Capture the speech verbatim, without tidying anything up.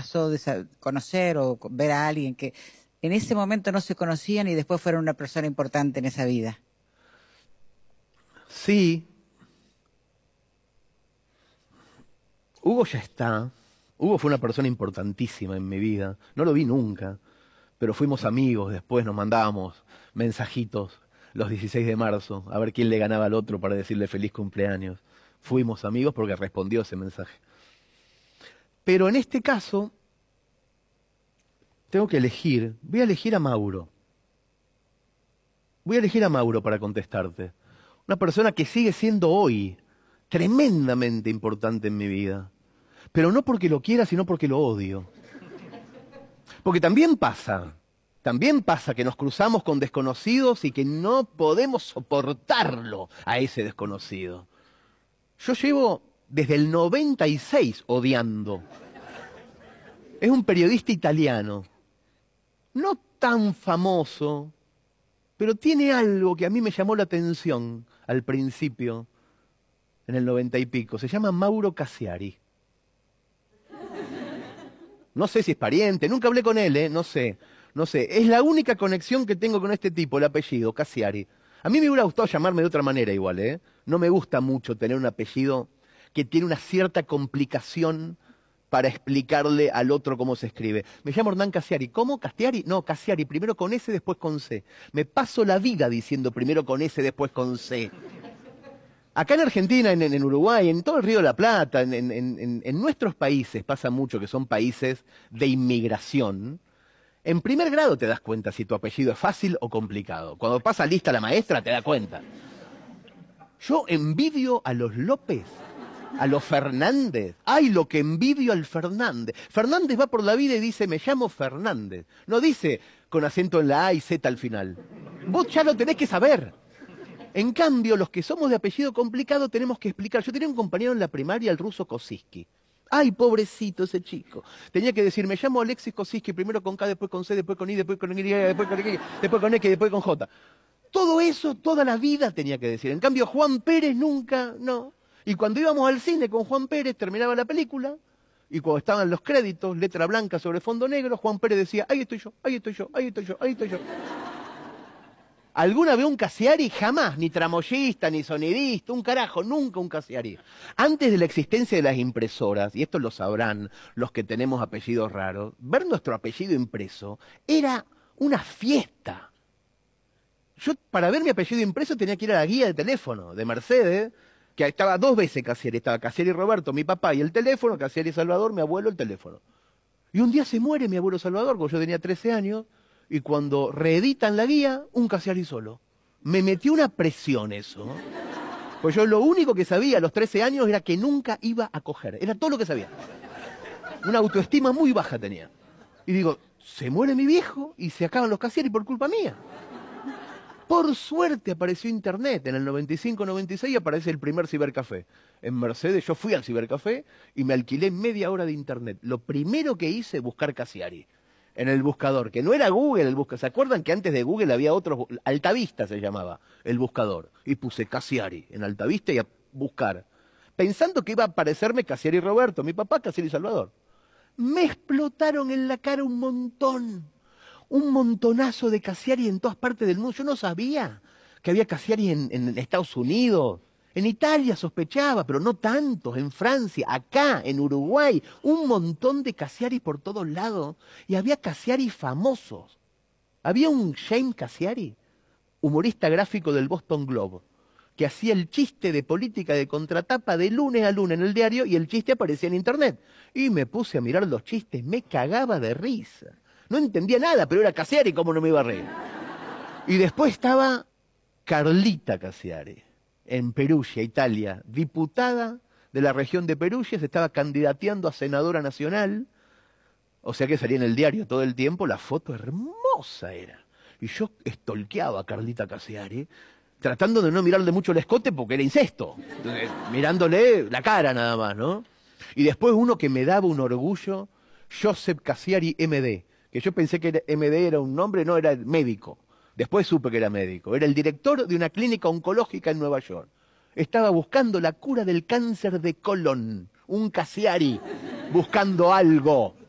pasó de sa- conocer o co- ver a alguien que en ese momento no se conocían y después fueron una persona importante en esa vida? Sí. Hugo ya está. Hugo fue una persona importantísima en mi vida. No lo vi nunca, pero fuimos amigos. Después nos mandábamos mensajitos los dieciséis de marzo a ver quién le ganaba al otro para decirle feliz cumpleaños. Fuimos amigos porque respondió ese mensaje. Pero en este caso, tengo que elegir. Voy a elegir a Mauro. Voy a elegir a Mauro para contestarte. Una persona que sigue siendo hoy tremendamente importante en mi vida. Pero no porque lo quiera, sino porque lo odio. Porque también pasa, también pasa que nos cruzamos con desconocidos y que no podemos soportarlo a ese desconocido. Yo llevo desde el noventa y seis odiando. Es un periodista italiano, no tan famoso, pero tiene algo que a mí me llamó la atención al principio, en el noventa y pico. Se llama Mauro Cassiari. No sé si es pariente, nunca hablé con él, ¿eh? No sé, no sé. Es la única conexión que tengo con este tipo, el apellido, Cassiari. A mí me hubiera gustado llamarme de otra manera igual, ¿eh? No me gusta mucho tener un apellido que tiene una cierta complicación para explicarle al otro cómo se escribe. Me llamo Hernán Cassiari. ¿Cómo? ¿Castiari? No, Cassiari, primero con S, después con C. Me paso la vida diciendo primero con S, después con C. Acá en Argentina, en, en Uruguay, en todo el Río de la Plata, en, en, en, en nuestros países pasa mucho que son países de inmigración. En primer grado te das cuenta si tu apellido es fácil o complicado. Cuando pasa lista la maestra te das cuenta. Yo envidio a los López, a los Fernández. ¡Ay, lo que envidio al Fernández! Fernández va por la vida y dice, me llamo Fernández. No dice con acento en la A y Z al final. Vos ya lo tenés que saber. En cambio, los que somos de apellido complicado tenemos que explicar. Yo tenía un compañero en la primaria, el ruso Kosiski. ¡Ay, pobrecito ese chico! Tenía que decir, me llamo Alexis Kosiski, primero con K, después con C, después con I, después con Y, después con X, después con X, después con J. Todo eso, toda la vida tenía que decir. En cambio, Juan Pérez nunca, no. Y cuando íbamos al cine con Juan Pérez, terminaba la película, y cuando estaban los créditos, letra blanca sobre fondo negro, Juan Pérez decía, ahí estoy yo, ahí estoy yo, ahí estoy yo, ahí estoy yo. ¿Alguna vez un Cassiari? Jamás, ni tramoyista, ni sonidista, un carajo, nunca un Cassiari. Antes de la existencia de las impresoras, y esto lo sabrán los que tenemos apellidos raros, ver nuestro apellido impreso era una fiesta. Yo para ver mi apellido impreso tenía que ir a la guía de teléfono de Mercedes, que estaba dos veces Cassiari, estaba Cassiari Roberto, mi papá, y el teléfono, Cassiari Salvador, mi abuelo, el teléfono. Y un día se muere mi abuelo Salvador, cuando yo tenía trece años, y cuando reeditan la guía, un Cassiari solo. Me metió una presión eso. Pues yo lo único que sabía a los trece años era que nunca iba a coger. Era todo lo que sabía. Una autoestima muy baja tenía. Y digo, se muere mi viejo y se acaban los Cassiari por culpa mía. Por suerte apareció internet. En el noventa y cinco noventa y seis aparece el primer cibercafé. En Mercedes yo fui al cibercafé y me alquilé media hora de internet. Lo primero que hice, buscar Cassiari. En el buscador, que no era Google el buscador. ¿Se acuerdan que antes de Google había otros? Altavista se llamaba el buscador. Y puse Cassiari en Altavista y a buscar. Pensando que iba a aparecerme Cassiari Roberto, mi papá Cassiari Salvador. Me explotaron en la cara un montón. Un montonazo de Cassiari en todas partes del mundo. Yo no sabía que había Cassiari en, en Estados Unidos. En Italia sospechaba, pero no tantos. En Francia, acá, en Uruguay, un montón de Cassiari por todos lados. Y había Cassiari famosos. Había un James Cassiari, humorista gráfico del Boston Globe, que hacía el chiste de política de contratapa de lunes a lunes en el diario y el chiste aparecía en internet. Y me puse a mirar los chistes, me cagaba de risa. No entendía nada, pero era Cassiari, ¿cómo no me iba a reír? Y después estaba Carlita Cassiari, en Perugia, Italia, diputada de la región de Perugia, se estaba candidateando a senadora nacional, o sea que salía en el diario todo el tiempo, la foto hermosa era. Y yo estolqueaba a Carlita Cassiari, tratando de no mirarle mucho el escote porque era incesto, entonces, mirándole la cara nada más, ¿no? Y después uno que me daba un orgullo, Joseph Cassiari M D, que yo pensé que era, M D era un nombre, no, era médico. Después supe que era médico. Era el director de una clínica oncológica en Nueva York. Estaba buscando la cura del cáncer de colon. Un Cassiari buscando algo.